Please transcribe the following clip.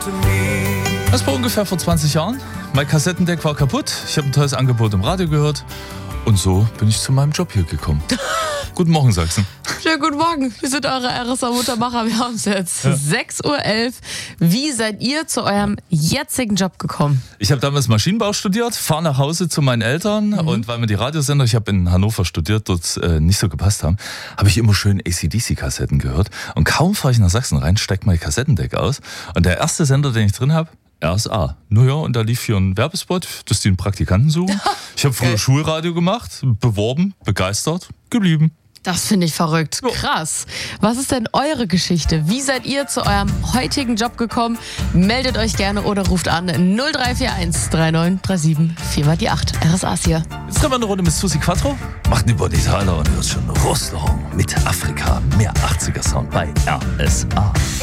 Das war ungefähr vor 20 Jahren. Mein Kassettendeck war kaputt. Ich habe ein tolles Angebot im Radio gehört. Und so bin ich zu meinem Job hier gekommen. Guten Morgen, Sachsen. Schönen guten Morgen. Wir sind eure RSA-Muttermacher. Wir haben es jetzt 6:11 Uhr. Wie seid ihr zu eurem jetzigen Job gekommen? Ich habe damals Maschinenbau studiert, fahre nach Hause zu meinen Eltern und weil mir die Radiosender, ich habe in Hannover studiert, dort nicht so gepasst haben, habe ich immer schön AC/DC-Kassetten gehört. Und kaum fahre ich nach Sachsen rein, steckt mein Kassettendeck aus. Und der erste Sender, den ich drin habe, RSA. Naja, und da lief hier ein Werbespot, dass die einen Praktikanten suchen. Ich habe früher Schulradio gemacht, beworben, begeistert, geblieben. Das finde ich verrückt. Krass. Was ist denn eure Geschichte? Wie seid ihr zu eurem heutigen Job gekommen? Meldet euch gerne oder ruft an 0341 3937 4 die 8. RSA ist hier. Jetzt haben wir eine Runde mit Susi Quattro. Macht über die Teile und hört schon Rostlaum mit Afrika. Mehr 80er Sound bei RSA.